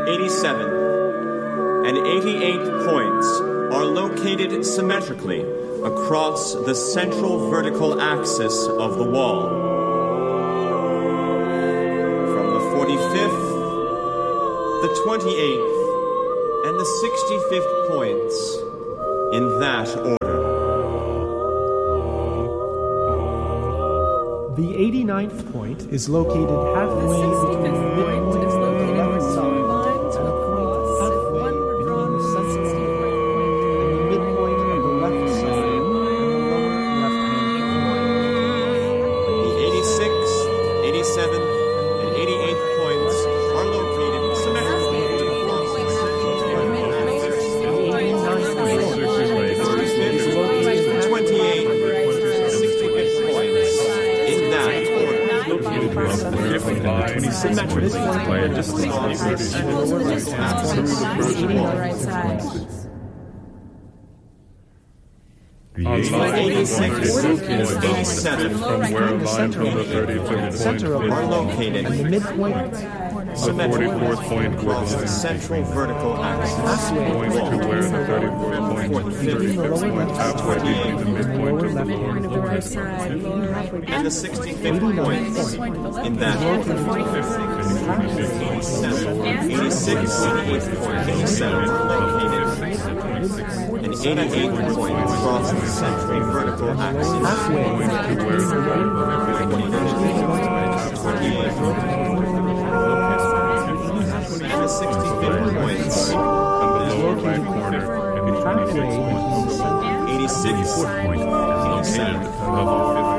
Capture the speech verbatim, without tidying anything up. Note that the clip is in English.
eighty-seven, and eighty-eight points are located symmetrically across the central vertical axis of the wall. From the forty-fifth, the twenty-eighth, and the sixty-fifth points in that order. The eighty-ninth point is located halfway between the midpoint of the left side and the point halfway between the sixty-fifth point and the midpoint of the left side and the lower left-hand corner. The eighty-sixth, eighty-seventh, and eighty-eighth points are located symmetrically across the central vertical axis. The eighty-ninth point is located The twenty-eighth, and sixty-fifth points in that order. Symmetrically across the central vertical axis. The eighty-six, eighty-seven, from where a line from the thirty-fifth point are located and the midpoint. the forty-fourth point across the will central vertical axis. going to where the thirty-fourth point and thirty-fifth point halfway between the midpoint of the lower And the sixty-fifth points in that order. eighty-six, eighty-eight points, eighty-seven are located, and eighty-eight points across the central vertical axis. going to where the And the sixty-fifth points on the lower right corner and the twenty-sixth point eighty-six, eighty-seven, level